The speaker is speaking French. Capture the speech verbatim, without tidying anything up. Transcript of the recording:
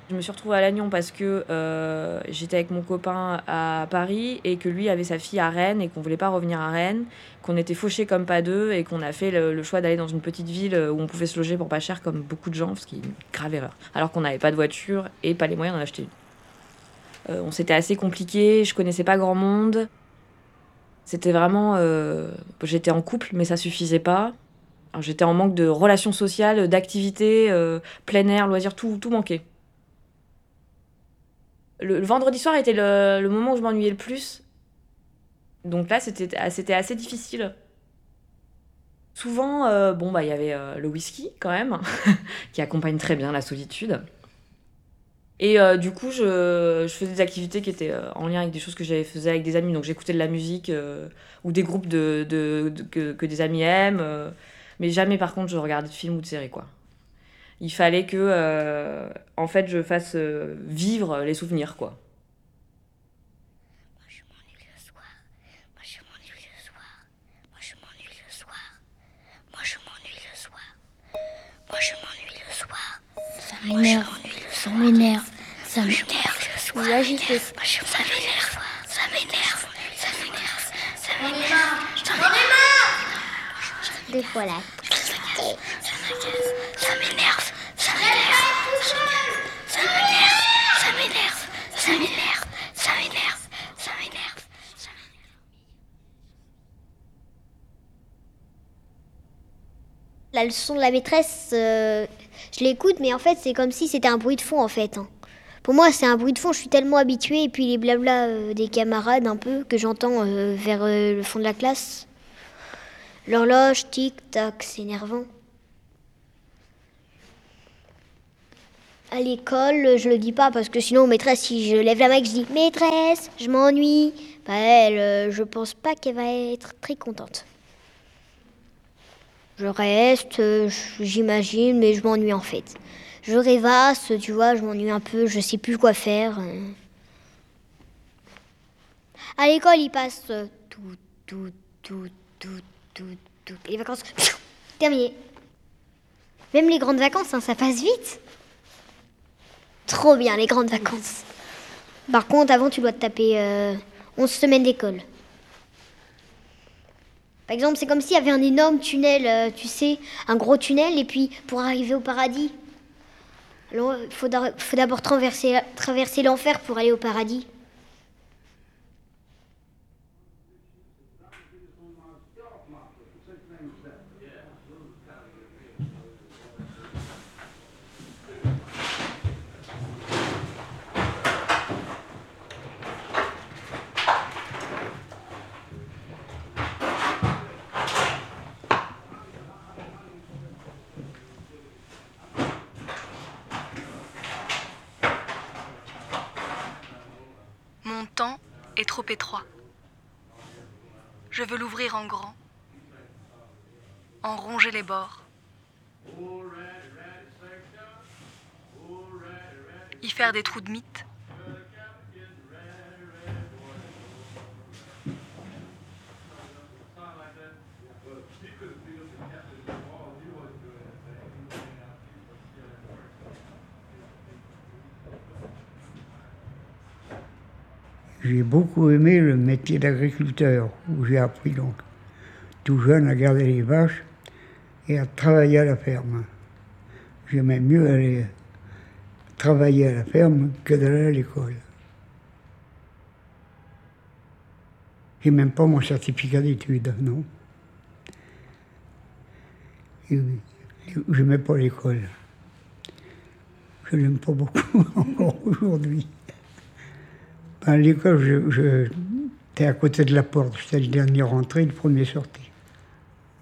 Je me suis retrouvée à Lannion parce que euh, j'étais avec mon copain à Paris et que lui avait sa fille à Rennes et qu'on voulait pas revenir à Rennes, qu'on était fauchés comme pas deux et qu'on a fait le, le choix d'aller dans une petite ville où on pouvait se loger pour pas cher comme beaucoup de gens, ce qui est une grave erreur. Alors qu'on n'avait pas de voiture et pas les moyens d'en acheter une. Euh, on s'était assez compliqué, je connaissais pas grand monde. C'était vraiment... Euh, j'étais en couple mais ça suffisait pas. Alors, j'étais en manque de relations sociales, d'activités, euh, plein air, loisirs, tout, tout manquait. Le, le vendredi soir était le, le moment où je m'ennuyais le plus. Donc là, c'était, c'était assez difficile. Souvent, euh, bon, bah, il y avait euh, le whisky, quand même, qui accompagne très bien la solitude. Et euh, du coup, je, je faisais des activités qui étaient euh, en lien avec des choses que j'avais faisais avec des amis. Donc j'écoutais de la musique euh, ou des groupes de, de, de- que, que des amis aiment. euh, mais jamais, par contre, je regardais de films ou de séries, quoi. Il fallait que, euh, en fait, je fasse euh, vivre les souvenirs, quoi. Moi je m'ennuie le soir. Moi je m'ennuie le soir. Moi je m'ennuie le soir. Moi je m'ennuie le soir. Moi je m'ennuie le soir. Ça m'énerve. Ça m'énerve. Ça m'énerve le soir. Moi je m'ennuie le soir. Ça m'énerve. Ça m'énerve. Ça m'énerve. Ça m'énerve. J'en ai marre. Des fois là. Ça m'énerve. Ça m'énerve. Ça m'énerve. Ça m'énerve. Ça m'énerve. Ça m'énerve. Ça m'énerve. Ça m'énerve. La leçon de la maîtresse, euh, je l'écoute, mais en fait, c'est comme si c'était un bruit de fond, en fait. hein. Pour moi, c'est un bruit de fond, je suis tellement habituée. Et puis les blabla euh, des camarades, un peu, que j'entends euh, vers euh, le fond de la classe. L'horloge, tic-tac, c'est énervant. À l'école, je le dis pas, parce que sinon, maîtresse, si je lève la main et que je dis « Maîtresse, je m'ennuie », bah elle, euh, je pense pas qu'elle va être très contente. Je reste, euh, j'imagine, mais je m'ennuie en fait. Je rêvasse, tu vois, je m'ennuie un peu, je sais plus quoi faire. À l'école, il passe euh, tout, tout, tout, tout, tout, tout. Et les vacances, pfiou, terminé. Même les grandes vacances, hein, ça passe vite. Trop bien, les grandes vacances. Par contre, avant, tu dois te taper euh, onze semaines d'école. Par exemple, c'est comme s'il y avait un énorme tunnel, euh, tu sais, un gros tunnel, et puis pour arriver au paradis, alors il faut, d'ar- faut d'abord traverser, traverser l'enfer pour aller au paradis. Mon temps est trop étroit. Je veux l'ouvrir en grand, en ronger les bords, y faire des trous de mythe. J'ai beaucoup aimé le métier d'agriculteur, où j'ai appris donc tout jeune à garder les vaches et à travailler à la ferme. J'aimais mieux aller travailler à la ferme que d'aller à l'école. J'ai même pas mon certificat d'études, non. Et je n'aimais pas l'école. Je l'aime pas beaucoup encore aujourd'hui. À l'école, je, je, j'étais à côté de la porte. J'étais le dernier rentré, le premier sorti.